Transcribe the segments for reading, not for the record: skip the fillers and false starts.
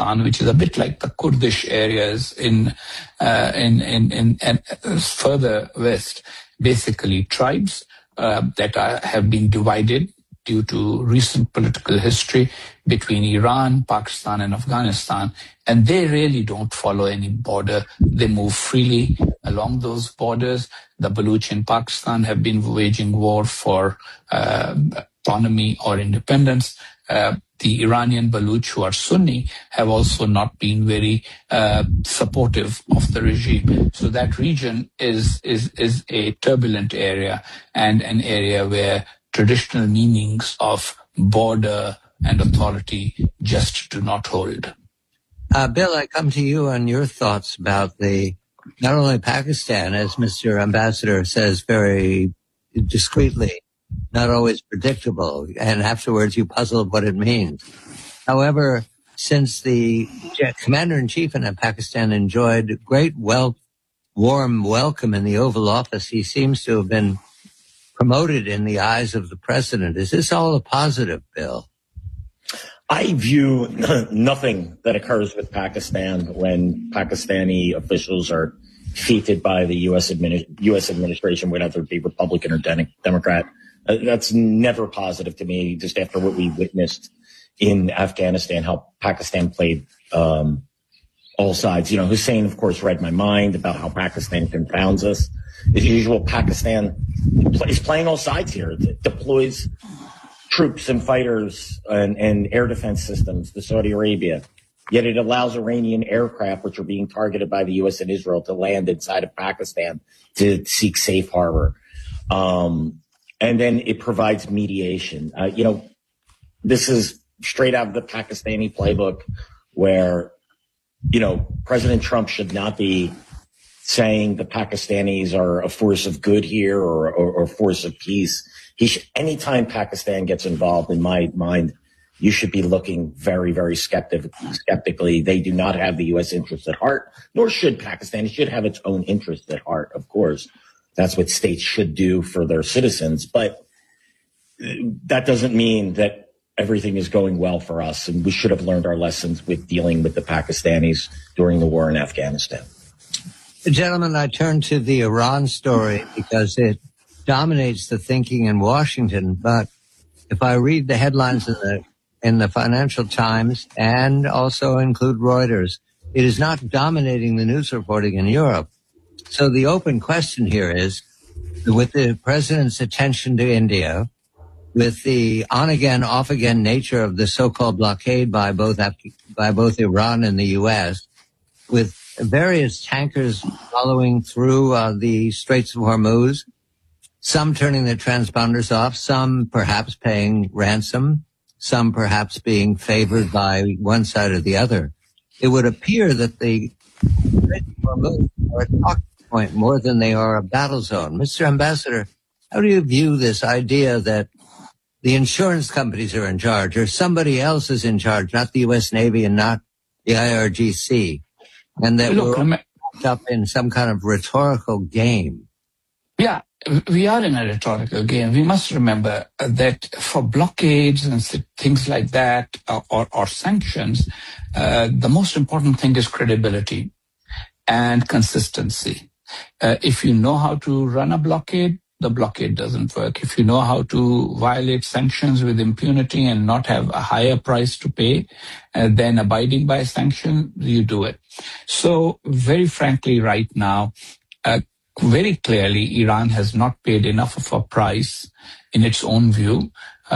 Pakistan, which is a bit like the Kurdish areas in further west, basically tribes that have been divided due to recent political history between Iran, Pakistan, and Afghanistan. And they really don't follow any border. They move freely along those borders. The Baluch in Pakistan have been waging war for autonomy or independence. The Iranian Baluch, who are Sunni, have also not been very supportive of the regime. So that region is a turbulent area and an area where traditional meanings of border and authority just do not hold. Bill, I come to you on your thoughts about not only Pakistan, as Mr. Ambassador says very discreetly, not always predictable, and afterwards you puzzle what it means. However, since the Commander-in-Chief in Pakistan enjoyed great warm welcome in the Oval Office, he seems to have been promoted in the eyes of the president. Is this all a positive, Bill? I view nothing that occurs with Pakistan when Pakistani officials are feted by the U.S. administration, whether it be Republican or Democrat. That's never positive to me, just after what we witnessed in Afghanistan, how Pakistan played all sides. Hussein, of course, read my mind about how Pakistan confounds us. As usual, Pakistan is playing all sides here. It deploys troops and fighters and air defense systems to Saudi Arabia. Yet it allows Iranian aircraft, which are being targeted by the U.S. and Israel, to land inside of Pakistan to seek safe harbor. And then it provides mediation. This is straight out of the Pakistani playbook where, President Trump should not be saying the Pakistanis are a force of good here or a force of peace. Anytime Pakistan gets involved, in my mind, you should be looking very, very skeptically. They do not have the U.S. interest at heart, nor should Pakistan. It should have its own interest at heart, of course. That's what states should do for their citizens. But that doesn't mean that everything is going well for us. And we should have learned our lessons with dealing with the Pakistanis during the war in Afghanistan. Gentlemen, I turn to the Iran story because it dominates the thinking in Washington. But if I read the headlines in the Financial Times and also include Reuters, it is not dominating the news reporting in Europe. So the open question here is, with the president's attention to India, with the on-again, off-again nature of the so-called blockade by both Iran and the U.S., with various tankers following through the Straits of Hormuz, some turning their transponders off, some perhaps paying ransom, some perhaps being favored by one side or the other. It would appear that the Straits of Hormuz are a talking point more than they are a battle zone. Mr. Ambassador, how do you view this idea that the insurance companies are in charge or somebody else is in charge, not the U.S. Navy and not the IRGC, and that we're wrapped up in some kind of rhetorical game? Yeah, we are in a rhetorical game. We must remember that for blockades and things like that or sanctions, the most important thing is credibility and consistency. If you know how to run a blockade, the blockade doesn't work. If you know how to violate sanctions with impunity and not have a higher price to pay than abiding by sanctions, you do it. So very frankly, right now, very clearly, Iran has not paid enough of a price in its own view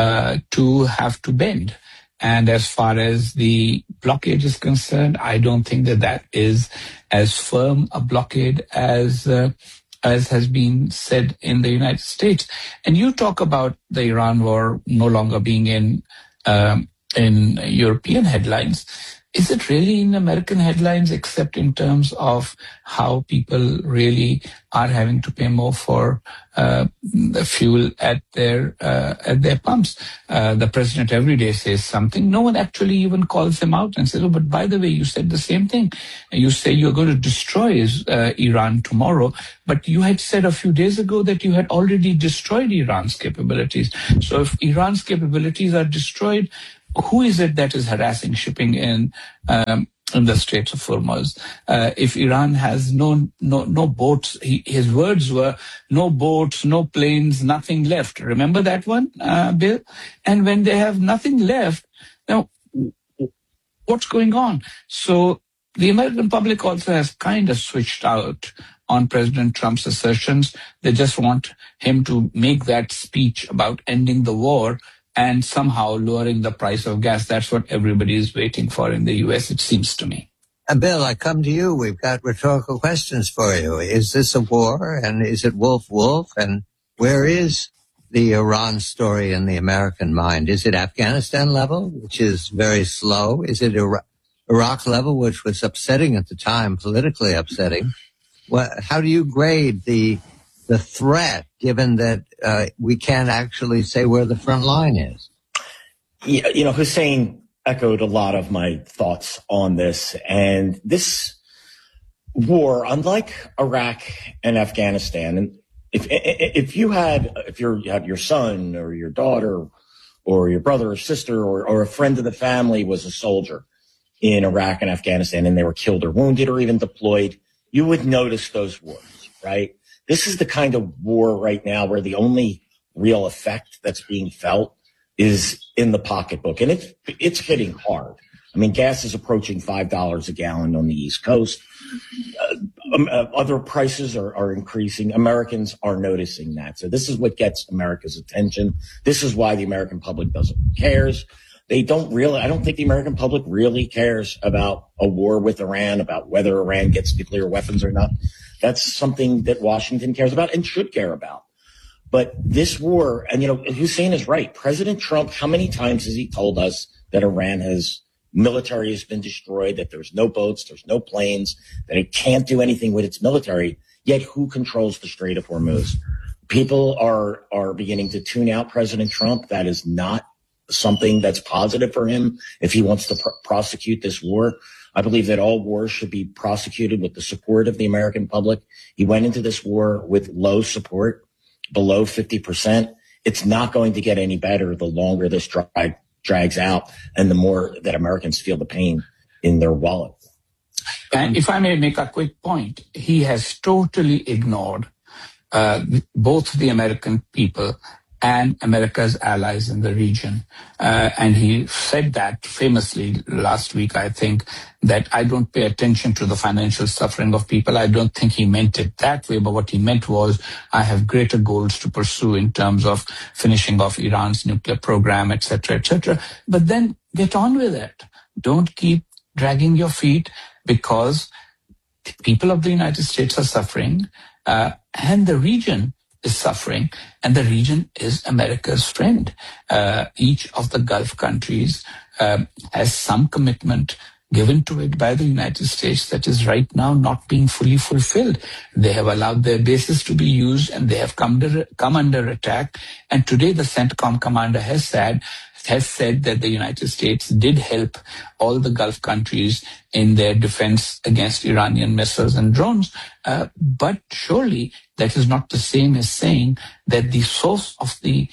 to have to bend. And as far as the blockade is concerned, I don't think that is as firm a blockade as has been said in the United States. And you talk about the Iran war no longer being in European headlines. Is it really in American headlines, except in terms of how people really are having to pay more for the fuel at their pumps? The president every day says something. No one actually even calls him out and says, "Oh, but by the way, you said the same thing. You say you're going to destroy Iran tomorrow, but you had said a few days ago that you had already destroyed Iran's capabilities. So if Iran's capabilities are destroyed, who is it that is harassing shipping in the Straits of Hormuz? If Iran has no boats, his words were no boats, no planes, nothing left. Remember that one, Bill? And when they have nothing left, now what's going on? So the American public also has kind of switched out on President Trump's assertions. They just want him to make that speech about ending the war and somehow lowering the price of gas. That's what everybody is waiting for in the U.S., it seems to me. And Bill, I come to you. We've got rhetorical questions for you. Is this a war? And is it wolf-wolf? And where is the Iran story in the American mind? Is it Afghanistan level, which is very slow? Is it Iraq level, which was upsetting at the time, politically upsetting? How do you grade the threat, given that we can't actually say where the front line is? Yeah, Hussein echoed a lot of my thoughts on this. And this war, unlike Iraq and Afghanistan, and if you had your son or your daughter or your brother or sister or a friend of the family was a soldier in Iraq and Afghanistan and they were killed or wounded or even deployed, you would notice those wars, right? This is the kind of war right now where the only real effect that's being felt is in the pocketbook, and it's hitting hard. I mean, gas is approaching $5 a gallon on the East Coast. Other prices are increasing. Americans are noticing that. So this is what gets America's attention. This is why the American public cares. I don't think the American public really cares about a war with Iran, about whether Iran gets nuclear weapons or not. That's something that Washington cares about and should care about. But this war, and Hussein is right. President Trump, how many times has he told us that Iran's military has been destroyed, that there's no boats, there's no planes, that it can't do anything with its military? Yet who controls the Strait of Hormuz? People are beginning to tune out President Trump. That is not something that's positive for him if he wants to prosecute this war. I believe that all wars should be prosecuted with the support of the American public. He went into this war with low support, below 50%. It's not going to get any better the longer this drags out and the more that Americans feel the pain in their wallet. And if I may make a quick point, he has totally ignored both the American people and America's allies in the region. And he said that famously last week, I think, that I don't pay attention to the financial suffering of people. I don't think he meant it that way, but what he meant was I have greater goals to pursue in terms of finishing off Iran's nuclear program, et cetera, et cetera. But then get on with it. Don't keep dragging your feet, because the people of the United States are suffering, and the region is suffering, and the region is America's friend. Each of the Gulf countries has some commitment given to it by the United States that is right now not being fully fulfilled. They have allowed their bases to be used, and they have come under attack. And today the CENTCOM commander has said that the United States did help all the Gulf countries in their defense against Iranian missiles and drones. But surely that is not the same as saying that the source of the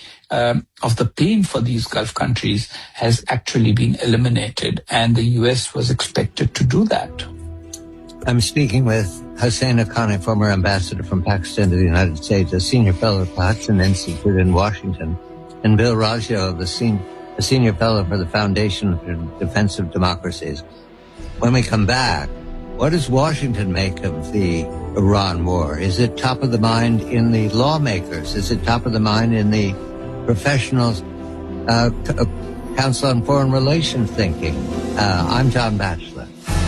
pain for these Gulf countries has actually been eliminated, and the U.S. was expected to do that. I'm speaking with Hussein Haqqani, former ambassador from Pakistan to the United States, a senior fellow at the Hudson Institute in Washington, and Bill Raggio, a senior fellow for the Foundation for Defense of Democracies. When we come back, what does Washington make of the Iran war? Is it top of the mind in the lawmakers? Is it top of the mind in the professionals, Council on Foreign Relations thinking? I'm John Batchelor.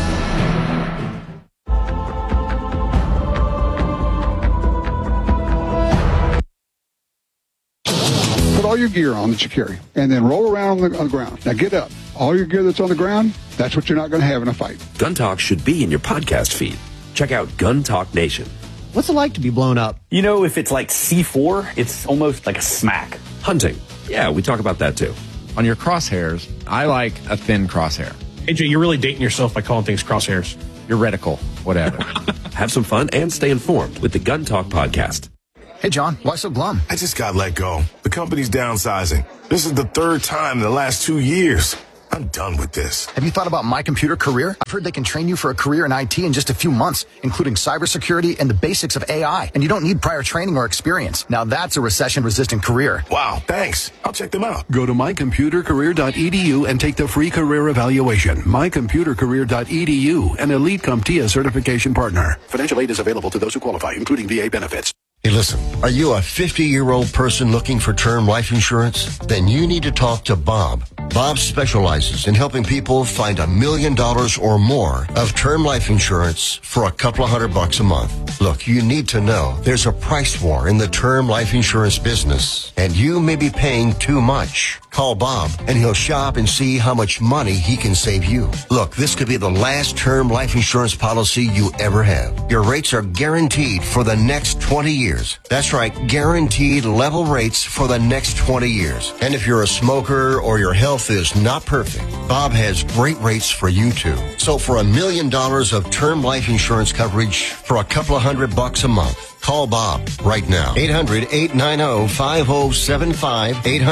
Put all your gear on that you carry, and then roll around on the ground. Now get up. All your gear that's on the ground, that's what you're not going to have in a fight. Gun Talk should be in your podcast feed. Check out Gun Talk Nation. What's it like to be blown up? If it's like C4, it's almost like a smack. Hunting. Yeah, we talk about that too. On your crosshairs, I like a thin crosshair. AJ, you're really dating yourself by calling things crosshairs. Your reticle, whatever. Have some fun and stay informed with the Gun Talk podcast. Hey, John, why so glum? I just got let go. The company's downsizing. This is the third time in the last 2 years. I'm done with this. Have you thought about My Computer Career? I've heard they can train you for a career in IT in just a few months, including cybersecurity and the basics of AI. And you don't need prior training or experience. Now that's a recession-resistant career. Wow, thanks. I'll check them out. Go to mycomputercareer.edu and take the free career evaluation. Mycomputercareer.edu, an Elite CompTIA certification partner. Financial aid is available to those who qualify, including VA benefits. Hey, listen, are you a 50-year-old person looking for term life insurance? Then you need to talk to Bob. Bob specializes in helping people find $1 million or more of term life insurance for a couple of $100 a month. Look, you need to know there's a price war in the term life insurance business, and you may be paying too much. Call Bob, and he'll shop and see how much money he can save you. Look, this could be the last term life insurance policy you ever have. Your rates are guaranteed for the next 20 years. That's right, guaranteed level rates for the next 20 years. And if you're a smoker or your health is not perfect, Bob has great rates for you too. So for $1 million of term life insurance coverage for a couple of $100 a month, call Bob right now. 800-890-5075.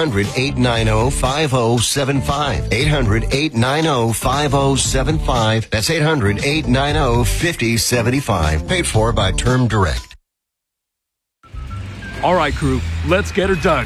800-890-5075. 800-890-5075. That's 800-890-5075. Paid for by Term Direct. All right, crew, let's get her dug.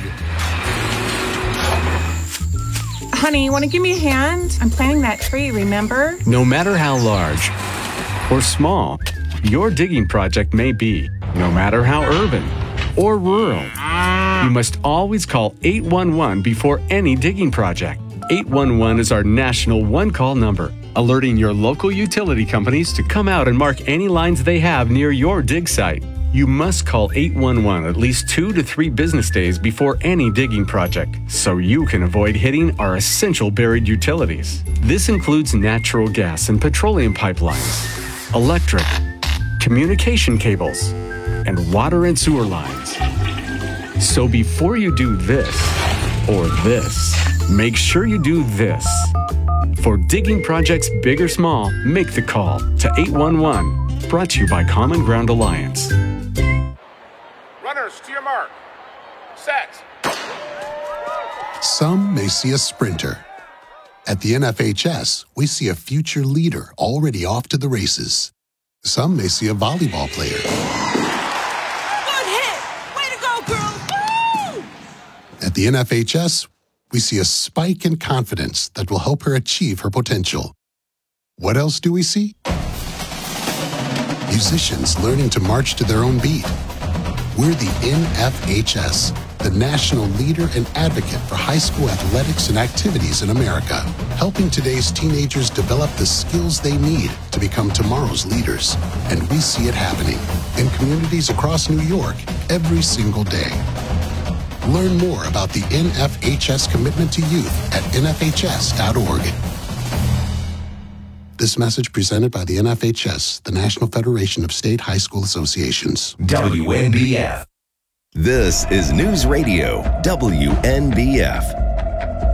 Honey, you want to give me a hand? I'm planting that tree, remember? No matter how large or small your digging project may be, no matter how urban or rural, you must always call 811 before any digging project. 811 is our national one-call number, alerting your local utility companies to come out and mark any lines they have near your dig site. You must call 811 at least 2 to 3 business days before any digging project, so you can avoid hitting our essential buried utilities. This includes natural gas and petroleum pipelines, electric, communication cables, and water and sewer lines. So before you do this or this, make sure you do this. For digging projects big or small, make the call to 811. Brought to you by Common Ground Alliance. Runners, to your mark. Set. Some may see a sprinter. At the NFHS, we see a future leader already off to the races. Some may see a volleyball player. Good hit! Way to go, girl! Woo! At the NFHS, we see a spike in confidence that will help her achieve her potential. What else do we see? Musicians learning to march to their own beat. We're the NFHS, the national leader and advocate for high school athletics and activities in America, helping today's teenagers develop the skills they need to become tomorrow's leaders. And we see it happening in communities across New York every single day. Learn more about the NFHS commitment to youth at nfhs.org. This message presented by the NFHS, the National Federation of State High School Associations. WNBF. This is News Radio WNBF.